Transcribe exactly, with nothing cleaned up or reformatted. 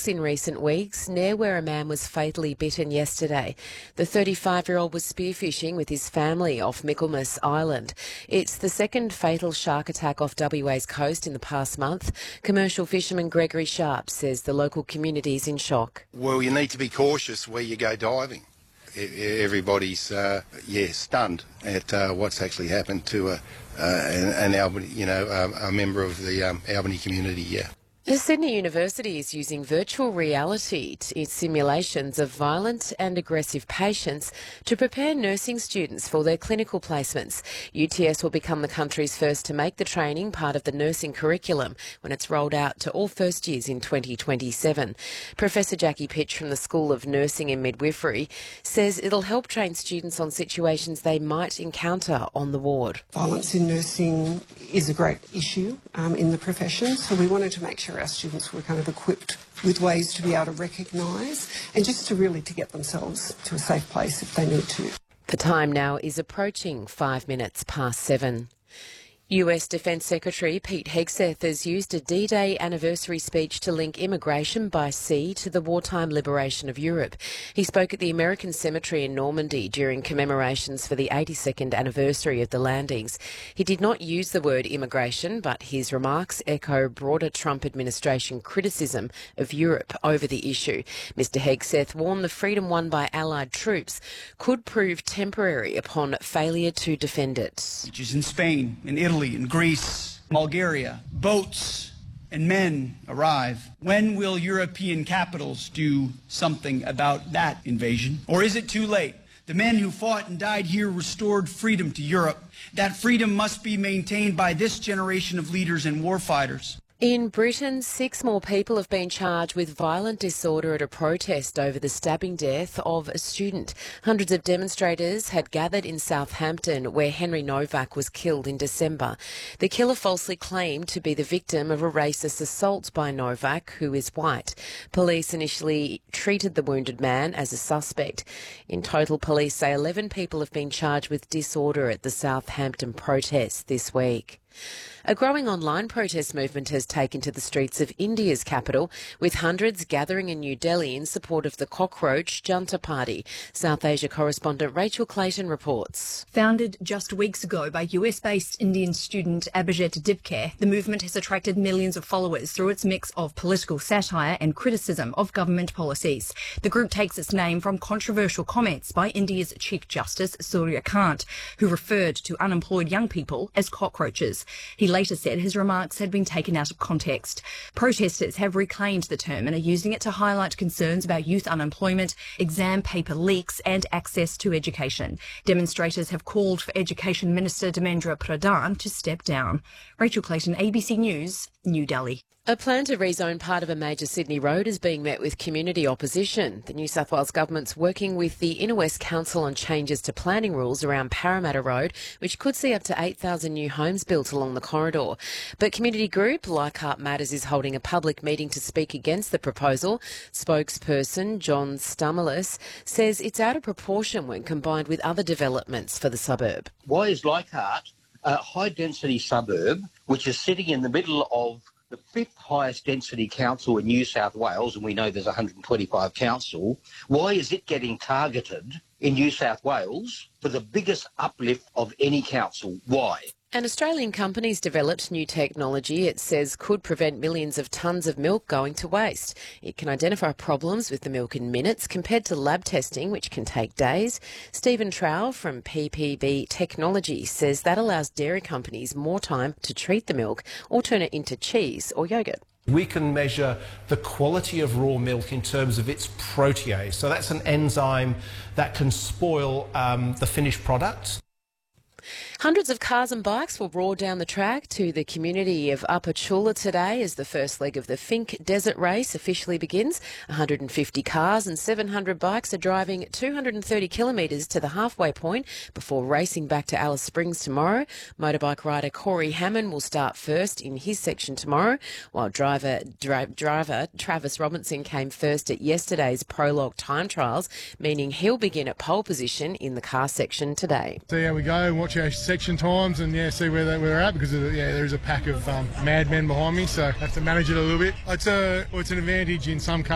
attacks in recent weeks, near where a man was fatally bitten yesterday. The thirty-five-year-old was spearfishing with his family off Michaelmas Island. It's the second fatal shark attack off W A's coast in the past month. Commercial fisherman Gregory Sharp says the local community is in shock. Well, you need to be cautious where you go diving. Everybody's, uh, yeah, stunned at uh, what's actually happened to a, uh, an, an Albany, you know, a, a member of the um, Albany community, yeah. Sydney University is using virtual reality in simulations of violent and aggressive patients to prepare nursing students for their clinical placements. U T S will become the country's first to make the training part of the nursing curriculum when it's rolled out to all first years in twenty twenty-seven. Professor Jackie Pitch from the School of Nursing and Midwifery says it'll help train students on situations they might encounter on the ward. Violence in nursing is a great issue um, in the profession, so we wanted to make sure our students were kind of equipped with ways to be able to recognise and just to really to get themselves to a safe place if they need to. The time now is approaching five minutes past seven. U S Defence Secretary Pete Hegseth has used a D-Day anniversary speech to link immigration by sea to the wartime liberation of Europe. He spoke at the American Cemetery in Normandy during commemorations for the eighty-second anniversary of the landings. He did not use the word immigration, but his remarks echo broader Trump administration criticism of Europe over the issue. Mister Hegseth warned the freedom won by Allied troops could prove temporary upon failure to defend it. Which is in Spain, in Italy, in Greece, Bulgaria, boats and men arrive. When will European capitals do something about that invasion? Or is it too late? The men who fought and died here restored freedom to Europe. That freedom must be maintained by this generation of leaders and warfighters. In Britain, six more people have been charged with violent disorder at a protest over the stabbing death of a student. Hundreds of demonstrators had gathered in Southampton, where Henry Novak was killed in December. The killer falsely claimed to be the victim of a racist assault by Novak, who is white. Police initially treated the wounded man as a suspect. In total, police say eleven people have been charged with disorder at the Southampton protest this week. A growing online protest movement has taken to the streets of India's capital, with hundreds gathering in New Delhi in support of the Cockroach Junta Party. South Asia correspondent Rachel Clayton reports. Founded just weeks ago by U S-based Indian student Abhijit Dipke, the movement has attracted millions of followers through its mix of political satire and criticism of government policies. The group takes its name from controversial comments by India's Chief Justice Surya Kant, who referred to unemployed young people as cockroaches. He later said his remarks had been taken out of context. Protesters have reclaimed the term and are using it to highlight concerns about youth unemployment, exam paper leaks and access to education. Demonstrators have called for Education Minister Dharmendra Pradhan to step down. Rachel Clayton, A B C News, New Delhi. A plan to rezone part of a major Sydney road is being met with community opposition. The New South Wales government's working with the Inner West Council on changes to planning rules around Parramatta Road, which could see up to eight thousand new homes built along the corridor. But community group Leichhardt Matters is holding a public meeting to speak against the proposal. Spokesperson John Stamoulis says it's out of proportion when combined with other developments for the suburb. Why is Leichhardt a high-density suburb which is sitting in the middle of the fifth highest density council in New South Wales, and we know there's one hundred twenty-five council, why is it getting targeted in New South Wales for the biggest uplift of any council? Why? An Australian company's developed new technology it says could prevent millions of tonnes of milk going to waste. It can identify problems with the milk in minutes compared to lab testing, which can take days. Stephen Trow from P P B Technology says that allows dairy companies more time to treat the milk or turn it into cheese or yoghurt. We can measure the quality of raw milk in terms of its protease. So that's an enzyme that can spoil um, the finished product. Hundreds of cars and bikes will roar down the track to the community of Upper Chula today as the first leg of the Fink Desert Race officially begins. one hundred fifty cars and seven hundred bikes are driving two hundred thirty kilometres to the halfway point before racing back to Alice Springs tomorrow. Motorbike rider Corey Hammond will start first in his section tomorrow, while driver, dri- driver Travis Robinson came first at yesterday's prologue time trials, meaning he'll begin at pole position in the car section today. See how we go and watch our section times and yeah, see where, they, where we're at, because of the, yeah, there's a pack of um, madmen behind me, so I have to manage it a little bit. It's a, well, it's an advantage in some cases.